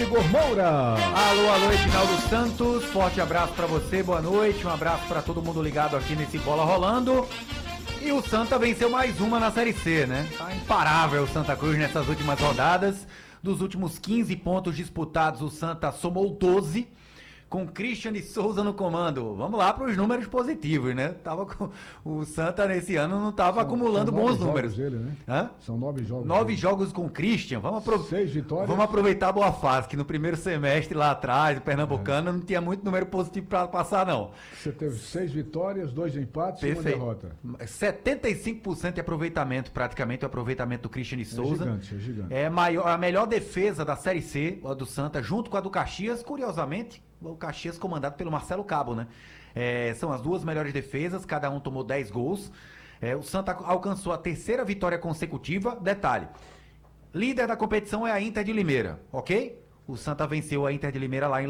Igor Moura. Alô, Edinaldo Santos, forte abraço pra você, boa noite, um abraço pra todo mundo ligado aqui nesse Bola Rolando. E o Santa venceu mais uma na Série C, né? Tá imparável o Santa Cruz nessas últimas rodadas. Dos últimos 15 pontos disputados, o Santa somou 12, com Christian de Souza no comando. Vamos lá para os números positivos, né? O Santa nesse ano não estava acumulando bons números. Dele, né? Hã? São 9 jogos. 9 jogos com Christian. 6 vitórias. Vamos aproveitar a boa fase, que no primeiro semestre lá atrás, o Pernambucano, não tinha muito número positivo para passar, não. Você teve 6 vitórias, 2 empates e uma derrota. 75% de aproveitamento, praticamente, o aproveitamento do Christian de Souza. É gigante. É a melhor defesa da Série C, a do Santa, junto com a do Caxias, curiosamente. O Caxias comandado pelo Marcelo Cabo, né? São as duas melhores defesas, cada um tomou 10 gols. O Santa alcançou a terceira vitória consecutiva. Detalhe, líder da competição é a Inter de Limeira, ok? O Santa venceu a Inter de Limeira lá em